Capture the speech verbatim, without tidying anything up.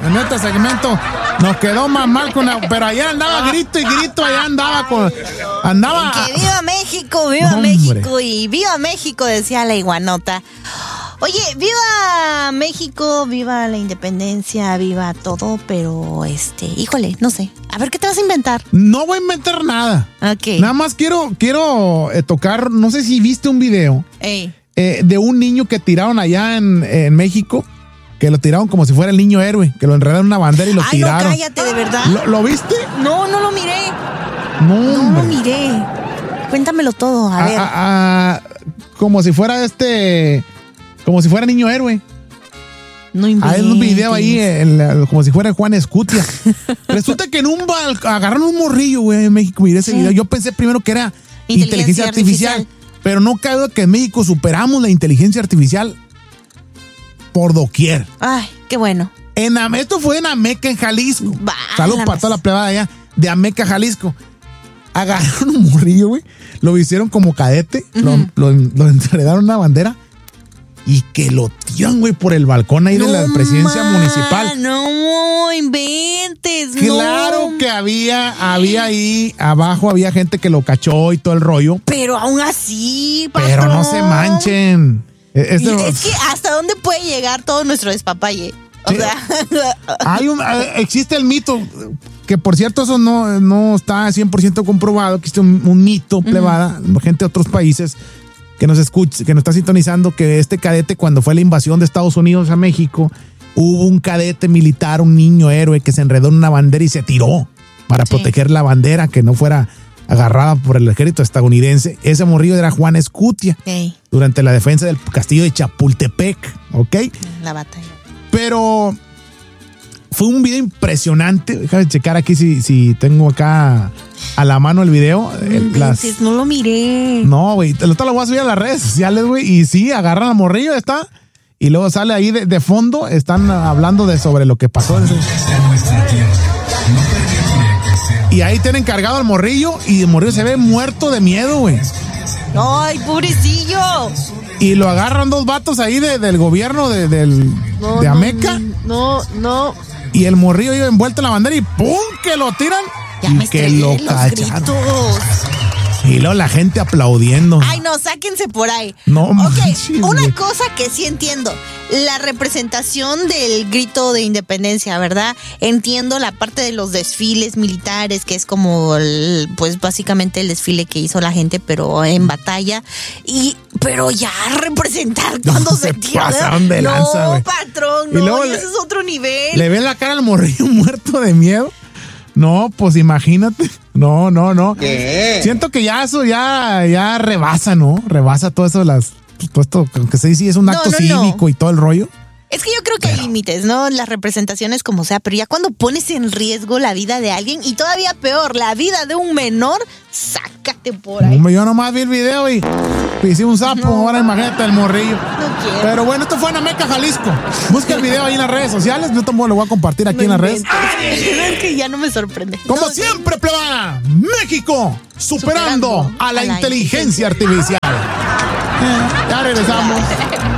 en este segmento nos quedó más mal con la, pero allá andaba grito y grito, allá andaba con andaba que viva México, viva no, México y viva México, decía la iguanota. Oye, viva México, viva la independencia, viva todo, pero este, híjole, no sé. A ver, ¿qué te vas a inventar? No voy a inventar nada. Ok. Nada más quiero quiero eh, tocar, no sé si viste un video Ey. Eh, de un niño que tiraron allá en, en México, que lo tiraron como si fuera el niño héroe, que lo enredaron en una bandera y lo Ay, tiraron. no, cállate, ¿de verdad? ¿Lo, ¿lo viste? No, no lo miré. No, No lo miré. Cuéntamelo todo, a, a, ver. a, a, como si fuera este, como si fuera niño héroe. No inventes. Hay un video ahí, el, como si fuera Juan Escutia. Resulta que en un bal, agarraron un morrillo, güey, en México. Miré ese sí. video. Yo pensé primero que era inteligencia, inteligencia artificial, artificial. Pero no cabe duda que en México superamos la inteligencia artificial por doquier. Ay, qué bueno. En, esto fue en Ameca, en Jalisco. Bah, Saludos para toda la plebada allá de Ameca, Jalisco. Agarraron un morrillo, güey. Lo hicieron como cadete. Uh-huh. Lo, lo, lo enredaron una bandera. Y que lo tiran, güey, por el balcón ahí no de la presidencia ma, municipal. No inventes, Claro no. que había, había ahí, abajo había gente que lo cachó y todo el rollo. Pero aún así, patrón. Pero no se manchen. Es, de, es que hasta dónde puede llegar todo nuestro despapalle. O sí, sea. Hay un, existe el mito, que por cierto eso no, no está cien por ciento comprobado, existe un, un mito, plebada, uh-huh. gente de otros países que nos escucha, que nos está sintonizando, que este cadete, cuando fue la invasión de Estados Unidos a México, hubo un cadete militar, un niño héroe que se enredó en una bandera y se tiró para sí. proteger la bandera, que no fuera agarrada por el ejército estadounidense. Ese morrillo era Juan Escutia, sí. durante la defensa del castillo de Chapultepec, ¿ok? La batalla. Pero fue un video impresionante. Déjame checar aquí si, si tengo acá a la mano el video. No, las... no lo miré. No, güey. Te lo, te lo voy a subir a las redes sociales, güey. Y sí, agarran al morrillo, está. Y luego sale ahí de, de fondo. Están hablando de sobre lo que pasó. Y ahí tienen cargado al morrillo. Y el morrillo se ve muerto de miedo, güey. ¡Ay, pobrecillo! Y lo agarran dos vatos ahí de, del gobierno de, del, no, de Ameca. No, no. Y el morrillo iba envuelto en la bandera y ¡pum! Que lo tiran. Ya y me que lo cacharon. Y luego la gente aplaudiendo. Ay, no, sáquense por ahí. No, Ok, manches, una güey. cosa que sí entiendo. La representación del grito de independencia, ¿verdad? Entiendo la parte de los desfiles militares, que es como, el, pues básicamente el desfile que hizo la gente, pero en batalla. Y, pero ya representar cuando no, se, se tira. pasaron de lanza, güey. No, patrón, Y no, luego y le- ese es otro nivel. ¿Le ven la cara al morrillo muerto de miedo? No, pues imagínate. No, no, no. ¿Qué? Siento que ya eso ya, ya rebasa, ¿no? Rebasa todo eso de las. Todo esto, aunque se dice es un No, acto no, cívico no. y todo el rollo. Es que yo creo que hay límites, ¿no? Las representaciones como sea, pero ya cuando pones en riesgo la vida de alguien y todavía peor, la vida de un menor, sácate por ahí. Hombre, yo nomás vi el video y pisé un sapo. No. Ahora imagínate el morrillo. No quiero. Pero bueno, esto fue en Ameca, Jalisco. Busca el video ahí en las redes sociales. Yo tampoco lo voy a compartir aquí No en las redes. inventes. Es que ya no me sorprende. Como No, siempre, plebada, México superando, Superando a la, a la inteligencia artificial. Eh, ya regresamos.